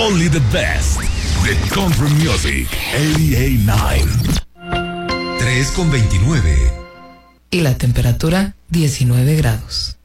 Only the best. The Country Music 88.9. 3:29. Y la temperatura 19 grados.